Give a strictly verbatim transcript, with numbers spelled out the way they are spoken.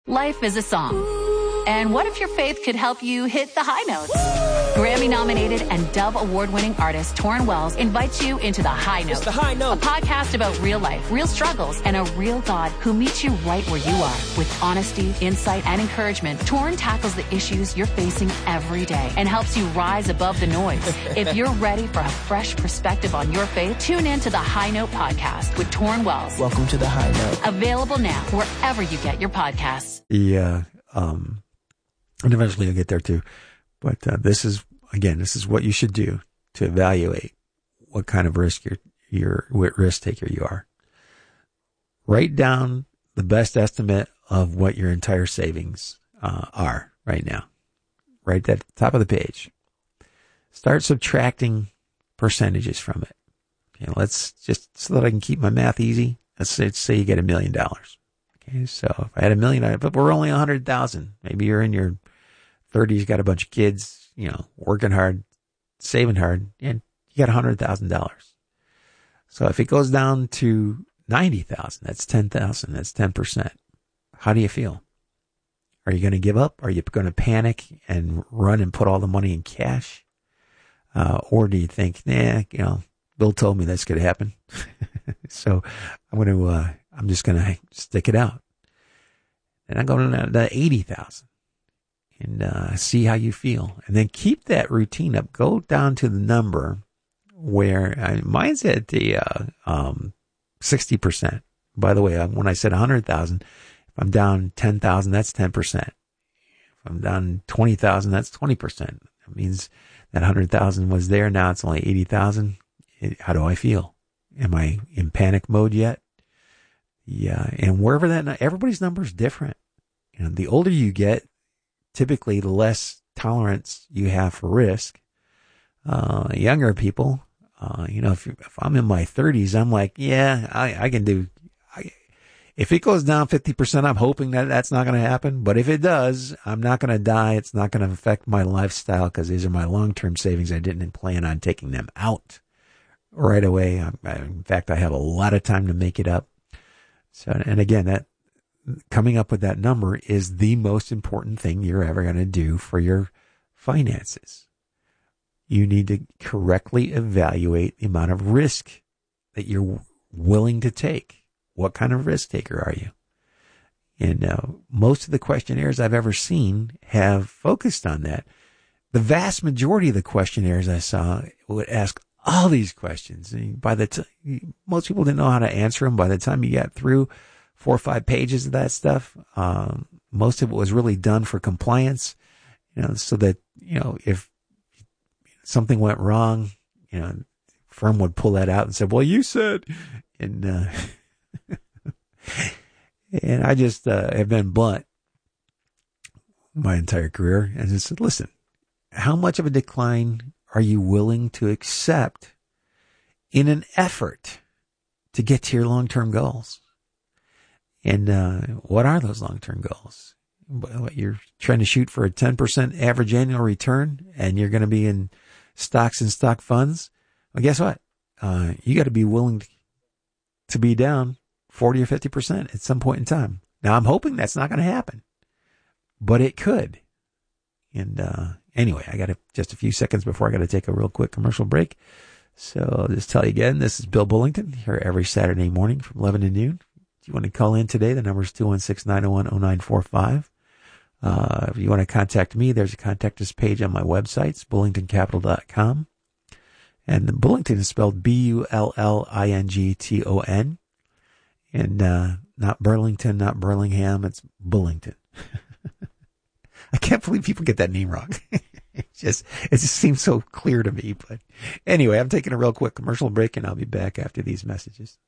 Life is a song. And what if your faith could help you hit the high notes? Grammy-nominated and Dove Award-winning artist Torrin Wells invites you into The High Note. It's The High Note. A podcast about real life, real struggles, and a real God who meets you right where you are. With honesty, insight, and encouragement, Torrin tackles the issues you're facing every day and helps you rise above the noise. If you're ready for a fresh perspective on your faith, tune in to The High Note podcast with Torrin Wells. Welcome to The High Note. Available now wherever you get your podcasts. Yeah, um, and eventually you'll get there too. But uh, this is, again, this is what you should do to evaluate what kind of risk you're, you're, what risk taker you are. Write down the best estimate of what your entire savings uh, are right now. Write that at the top of the page. Start subtracting percentages from it. Okay, let's just, so that I can keep my math easy, let's say, let's say you get a million dollars. Okay, so if I had a million, but we're only a hundred thousand. Maybe you're in your thirties, got a bunch of kids, you know, working hard, saving hard, and you got a hundred thousand dollars. So if it goes down to ninety thousand, that's ten thousand. That's ten percent. How do you feel? Are you going to give up? Are you going to panic and run and put all the money in cash? Uh, or do you think, nah, you know, Bill told me that's going to happen. So I'm going to, uh, I'm just going to stick it out. And I'm going to the eighty thousand and, uh, see how you feel. And then keep that routine up. Go down to the number where uh, mine's at the, uh, um, sixty percent. By the way, when I said a hundred thousand, if I'm down ten thousand, that's ten percent. If I'm down twenty thousand, that's twenty percent. That means that hundred thousand was there. Now it's only eighty thousand. How do I feel? Am I in panic mode yet? Yeah. And wherever that, everybody's number is different. You know, the older you get, typically the less tolerance you have for risk. Uh, younger people, uh, you know, if, if I'm in my thirties, I'm like, yeah, I, I can do, I, if it goes down fifty percent, I'm hoping that that's not going to happen. But if it does, I'm not going to die. It's not going to affect my lifestyle because these are my long-term savings. I didn't plan on taking them out right away. I, in fact, I have a lot of time to make it up. So, and again, that coming up with that number is the most important thing you're ever going to do for your finances. You need to correctly evaluate the amount of risk that you're willing to take. What kind of risk taker are you? And uh, most of the questionnaires I've ever seen have focused on that. The vast majority of the questionnaires I saw would ask all these questions. And by the time, most people didn't know how to answer them. By the time you got through four or five pages of that stuff, um, most of it was really done for compliance, you know, so that, you know, if something went wrong, you know, firm would pull that out and say, well, you said, and, uh, and I just, uh, have been blunt my entire career and just said, listen, how much of a decline are you willing to accept in an effort to get to your long-term goals? And uh, what are those long-term goals? What, you're trying to shoot for a ten percent average annual return and you're going to be in stocks and stock funds? Well, guess what? Uh, you got to be willing to, to be down forty or fifty percent at some point in time. Now, I'm hoping that's not going to happen, but it could. And uh, anyway, I got a, just a few seconds before I got to take a real quick commercial break. So I'll just tell you again, this is Bill Bullington here every Saturday morning from eleven to noon. If you want to call in today, the number is two one six, nine oh one, oh nine four five. Uh, if you want to contact me, there's a contact us page on my website. It's bullington capital dot com. And Bullington is spelled B U L L I N G T O N. And uh, not Burlington, not Burlingham, it's Bullington. I can't believe people get that name wrong. it just, it just seems so clear to me. But anyway, I'm taking a real quick commercial break and I'll be back after these messages.